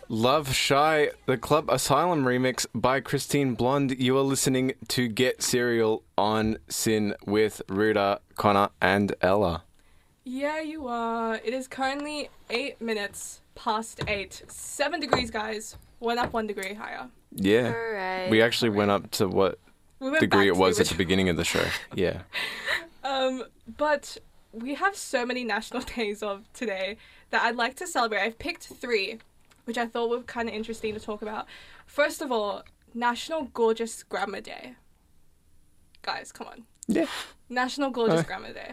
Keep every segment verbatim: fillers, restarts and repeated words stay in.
Love Shy, the Club Asylum remix by Christine Blonde. You are listening to Get Serial on Sin with Ruda, Connor, and Ella. Yeah, you are. It is currently eight minutes past eight. Seven degrees, guys. Went up one degree higher. Yeah. Hooray. We actually went up to what We went degree back it to was the at the beginning of the show. Yeah. Um, but we have so many national days of today that I'd like to celebrate. I've picked three, which I thought were kind of interesting to talk about. First of all, National Gorgeous Grammar Day. Guys, come on. Yeah. National Gorgeous Uh, Grammar Day.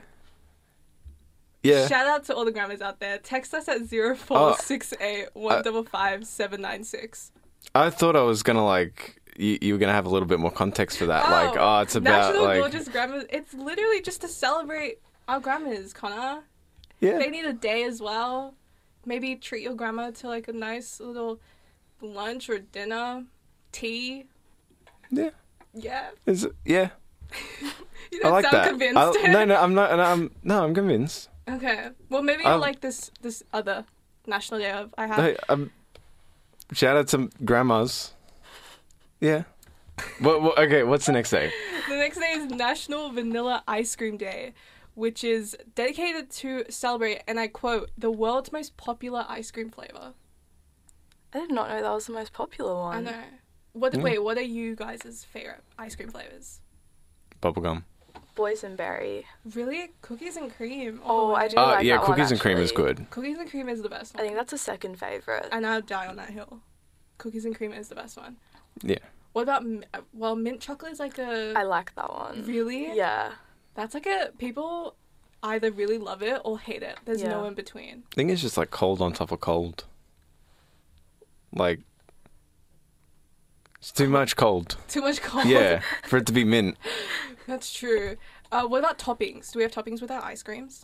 Yeah. Shout out to all the grammars out there. Text us at zero four six eight one five five seven nine six. I thought I was going to like, you, you were going to have a little bit more context for that. Oh, like, oh, it's about National like. Gorgeous Grammar. It's literally just to celebrate our grammars, Connor. Yeah. They need a day as well. Maybe treat your grandma to like a nice little lunch or dinner, tea. Yeah. Yeah. Is it, yeah. You I don't like sound that. convinced. I, no, no, I'm not. No, I'm, no, I'm convinced. Okay. Well, maybe I'll- you'll like this this other National Day of I have. Hey, um, shout out to grandmas. Yeah. what, what, okay, what's the next day? The next day is National Vanilla Ice Cream Day, which is dedicated to celebrate, and I quote, the world's most popular ice cream flavor. I did not know that was the most popular one. I know. What? Mm. Wait, what are you guys' favorite ice cream flavors? Bubblegum. Boysenberry. Really? Cookies and cream. Oh, all the I way. do Oh, like yeah, that one, cookies and cream is actually. good. Cookies and cream is the best I one. think that's a second favourite. And I'll die on that hill. Cookies and cream is the best one. Yeah. What about, mi- well, mint chocolate is like a... I like that one. Really? Yeah. That's like a... People either really love it or hate it. There's no Yeah. in between. I think it's just like cold on top of cold. Like, it's too much cold. Too much cold. Yeah, for it to be mint. That's true. Uh, what about toppings? Do we have toppings with our ice creams?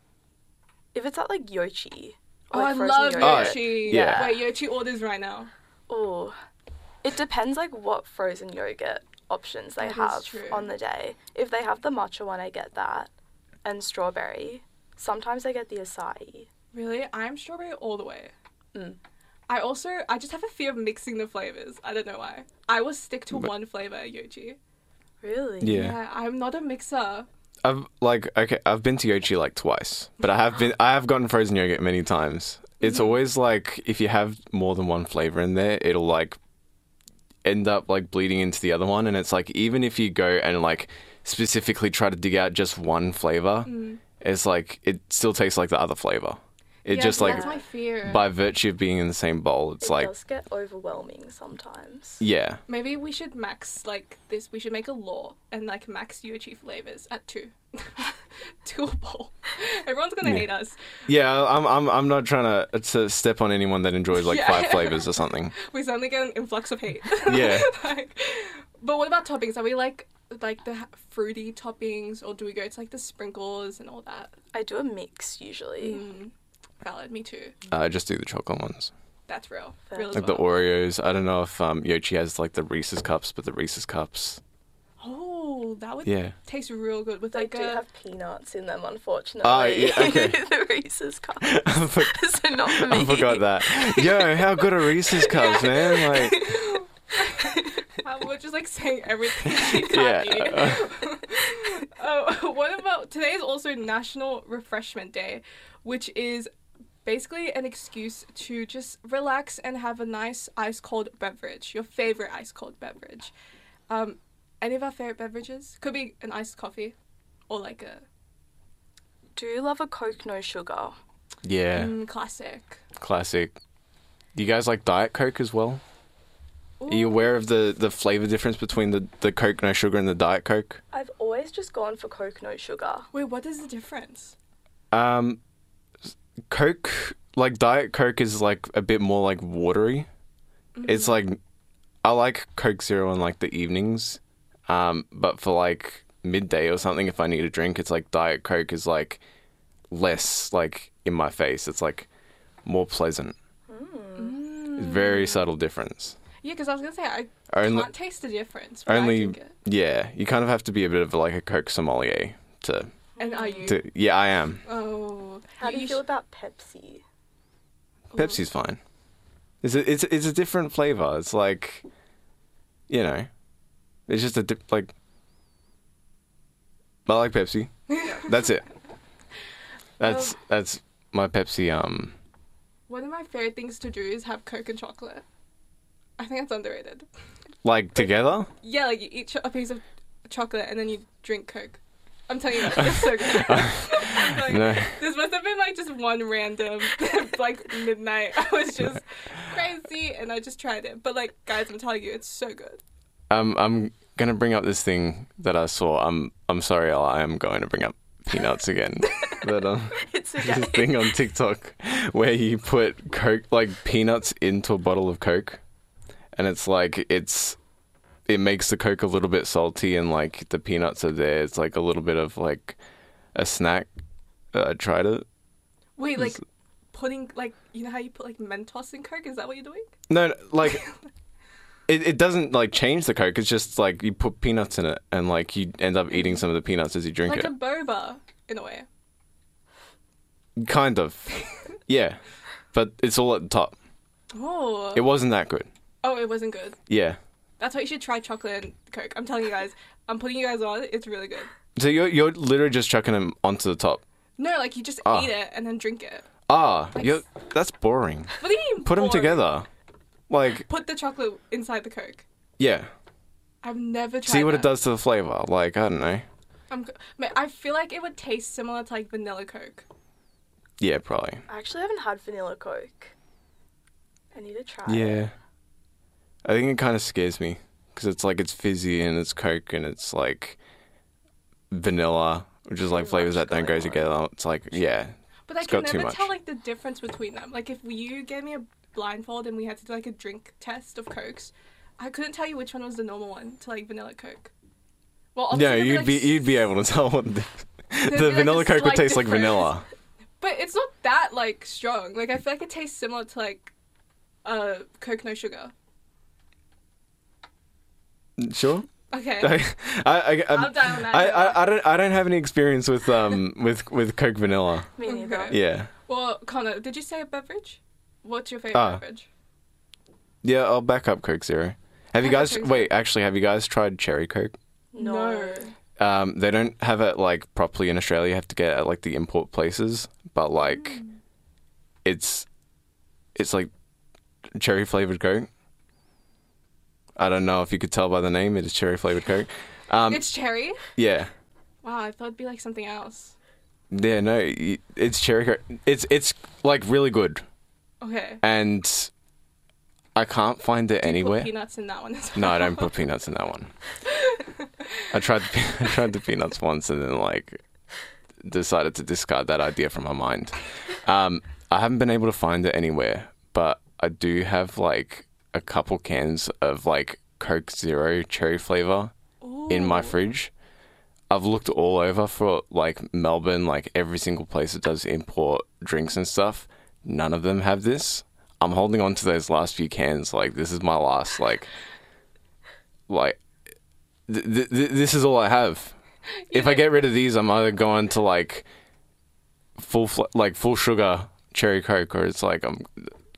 If it's at like Yochi. Oh, or, like, I frozen love yogurt. Yochi. yeah. Wait, Yochi orders right now. Oh. It depends like what frozen yogurt options they That is have true. on the day. If they have the matcha one, I get that. And strawberry. Sometimes I get the acai. Really? I'm strawberry all the way. Mm. I also, I just have a fear of mixing the flavors. I don't know why. I will stick to But- one flavor at Yochi. Really? Yeah. I'm not a mixer. I've like okay, I've been to Yochi like twice, but I have been I have gotten frozen yogurt many times. It's Mhm. always like if you have more than one flavor in there, it'll like end up like bleeding into the other one, and it's like even if you go and like specifically try to dig out just one flavor, Mm. it's like it still tastes like the other flavor. It Yeah, just so like that's my fear. by virtue of being in the same bowl, it's It like does get overwhelming sometimes. yeah. Maybe we should max like this. We should make a law and like max Yochi flavors at two, two a bowl. Everyone's gonna Yeah. hate us. Yeah, I'm I'm I'm not trying to to step on anyone that enjoys like Yeah. five flavors or something. We suddenly get an influx of hate. Yeah. Like, but what about toppings? Are we like like the ha- fruity toppings, or do we go to like the sprinkles and all that? I do a mix usually. Mm, valid. Me too. I just do the chocolate ones. That's real. Fair. Real as Like the well. Oreos. I don't know if um, Yochi has like the Reese's cups, but the Reese's cups. Oh, that would Yeah. taste real good with They like do a. have peanuts in them, unfortunately. Oh, yeah, okay. The Reese's cups. I for- so not for me. I forgot that. Yo, how good are Reese's cups, man? Like, Uh, we're just like saying everything she can't yeah. eat. Oh, what about today is also National Refreshment Day, which is basically an excuse to just relax and have a nice ice cold beverage, your favorite ice cold beverage. Um, any of our favorite beverages could be an iced coffee, or like a Do you love a Coke no sugar? Yeah, mm, classic. classic. Do you guys like Diet Coke as well? Are you Ooh. aware of the, the flavor difference between the, the Coke no sugar and the Diet Coke? I've always just gone for Coke no sugar. Wait, what is the difference? Um, Coke, like Diet Coke is like a bit more like watery. It's Mm-hmm. like, I like Coke Zero in like the evenings. Um, but for like midday or something, if I need a drink, it's like Diet Coke is like less like in my face. It's like more pleasant. Mm. Very subtle difference. Yeah, because I was gonna say I Only, can't taste the difference. When I only, drink it. yeah, you kind of have to be a bit of like a Coke sommelier to, And are you? to yeah, I am. Oh, How do you sh- feel about Pepsi? Ooh. Pepsi's fine. It's a, it's it's a different flavor. It's like, you know, it's just a dip, like. I like Pepsi. That's it. That's Um, that's my Pepsi. Um, One of my favorite things to do is have Coke and chocolate. I think it's underrated. like together. Yeah, like you eat cho- a piece of chocolate and then you drink Coke. I'm telling you that. It's so good. Like, No. This must have been like just one random, like midnight. I was just crazy and I just tried it. But like, guys, I'm telling you, it's so good. Um, I'm gonna bring up this thing that I saw. I'm I'm sorry, Ella, I am going to bring up peanuts again. But um, It's this okay. thing on TikTok where you put Coke, like peanuts, into a bottle of Coke, and it's like it's it makes the Coke a little bit salty, and like the peanuts are there. It's like a little bit of like a snack. Uh, I tried it. Wait, like putting like you know how you put like Mentos in Coke? Is that what you're doing? No, no, like it, it doesn't like change the Coke. It's just like you put peanuts in it, and like you end up eating some of the peanuts as you drink Like it. a boba in a way. Kind of, yeah, but it's all at the top. Oh. It wasn't that good. Oh, it wasn't good. Yeah. That's why you should try chocolate and Coke. I'm telling you guys. I'm putting you guys on. It's really good. So you're you're literally just chucking them onto the top. No, like you just Ah. eat it and then drink it. Ah, Like- you're, that's boring. What do you mean? Put them boring? together. Like, Put the chocolate inside the Coke. yeah. I've never tried See what that. it does to the flavor. Like, I don't know. I'm, man, I feel like it would taste similar to like vanilla Coke. Yeah, probably. I actually haven't had vanilla Coke. I need to try it. Yeah. I think it kind of scares me because it's like it's fizzy and it's Coke and it's like vanilla, which is like Too flavors much that don't go going on. together. It's like, yeah. But I It's can got too never much. tell like the difference between them. Like if you gave me a blindfold and we had to do like a drink test of Cokes, I couldn't tell you which one was the normal one to like vanilla Coke. Well, No, obviously you'd there'd be like, you'd be able to tell what the, there'd be, the like, a vanilla Coke would slight taste like difference. vanilla. But it's not that like strong. Like I feel like it tastes similar to like uh Coke no sugar. Sure. Okay. I, I, I, um, I'm down on that. I, now. I, I don't I don't have any experience with um with with Coke vanilla. Me neither. Okay. Yeah. Well, Connor, did you say a beverage? What's your favorite Ah. beverage? Yeah, I'll back up Coke Zero. Have you Back up guys Coke Zero. wait, actually have you guys tried cherry Coke? No. Um they don't have it like properly in Australia. You have to get it at like the import places, but like Mm. it's it's like cherry flavored Coke. I don't know if you could tell by the name, it is cherry flavored Coke. Um It's cherry? yeah. Wow, I thought it'd be like something else. Yeah, no, y- it's cherry Coke. It's it's like really good. Okay. And I can't find it Do you anywhere. put peanuts in that one as well? No, I don't put peanuts in that one. I tried the, pe- I tried the peanuts once and then like decided to discard that idea from my mind. Um, I haven't been able to find it anywhere, but I do have like a couple cans of like Coke Zero cherry flavor in my Ooh. fridge. I've looked all over for like Melbourne, like every single place that does import drinks and stuff. None of them have this. I'm holding on to those last few cans. Like this is my last. Like, like th- th- th- this is all I have. If I get rid of these, I'm either going to like full fl- like full sugar cherry Coke, or it's like I'm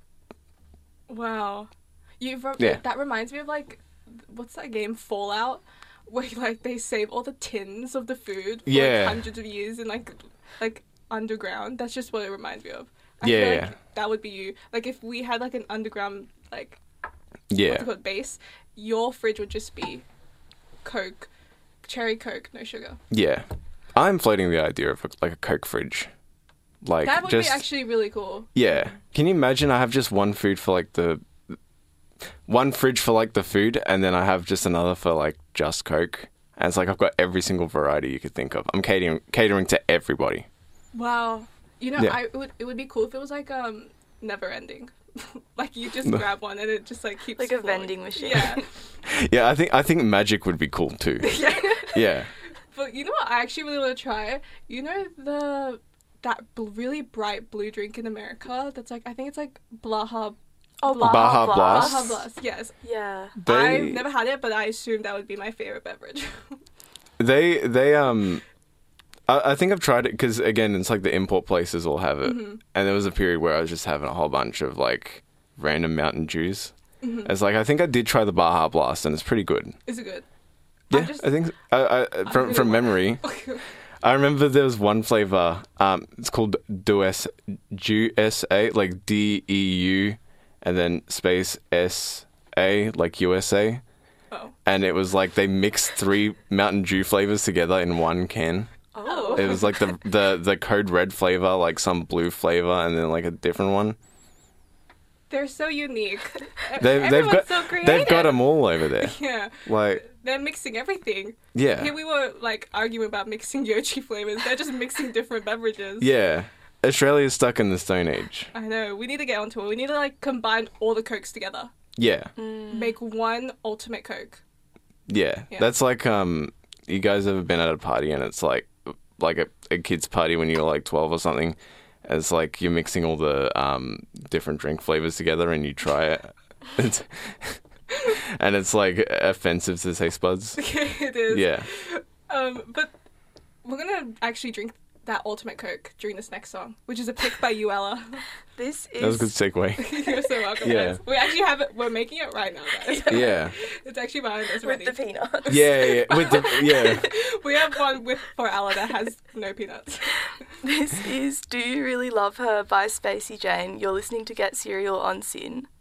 Wow. You re- Yeah. That reminds me of like, what's that game, Fallout? Where like they save all the tins of the food for Yeah. like, hundreds of years in like like underground. That's just what it reminds me of. I Yeah, feel yeah. like that would be you. Like if we had like an underground like yeah what's it called, base, your fridge would just be Coke, cherry Coke, no sugar. yeah. I'm floating the idea of like a Coke fridge, like That would just be actually really cool. yeah. Can you imagine? I have just one food for like the one fridge for like the food, and then I have just another for like just Coke. And it's like I've got every single variety you could think of. I'm catering catering to everybody. Wow. You know, Yeah. I it would it would be cool if it was like um never ending. Like you just No. grab one and it just like keeps Like a flowing. vending machine. Yeah. Yeah, I think I think magic would be cool too. yeah. Yeah. But you know what I actually really want to try? You know the that bl- really bright blue drink in America that's like I think it's like Blaha Oh, Blast. Baja Baja Blast. Baja Blast. Yes. Yeah. They I've never had it, but I assumed that would be my favorite beverage. they they um I, I think I've tried it because again it's like the import places all have it, Mhm. and there was a period where I was just having a whole bunch of like random Mountain Dews. It's like I think I did try the Baja Blast and it's pretty good. Is it good? Yeah, I'm just- I think I, I, from really from want- memory. I remember there was one flavor. Um, it's called Dues G S A, like D E U, and then space S A, like U S A. Oh. And it was like they mixed three Mountain Dew flavors together in one can. Oh. It was like the the the Code Red flavor, like some blue flavor, and then like a different one. They're so unique. They've they've Everyone's got so creative. they've got them all over there. Yeah. Like They're mixing everything. yeah, Here we were like arguing about mixing Yochi flavors. They're just mixing different beverages. yeah. Australia's stuck in the Stone Age. I know. We need to get onto it. We need to like combine all the Cokes together. Yeah. Make one ultimate Coke. Yeah, Yeah. that's like um. You guys ever been at a party and it's like like a, a kid's party when you're like twelve or something? And it's like you're mixing all the um different drink flavors together and you try it, It's- and it's like offensive to taste buds. It is. Yeah, Um, but we're gonna actually drink that ultimate Coke during this next song, which is a pick by you, Ella. This that was a good is segue. You're so welcome, Yeah. guys. We actually have it. We're making it right now, guys. Yeah, It's actually behind us with ready. the peanuts. yeah, yeah. With the yeah, We have one with for Ella that has no peanuts. This is Do You Really Love Her by Spacey Jane. You're listening to Get Cereal on Sin.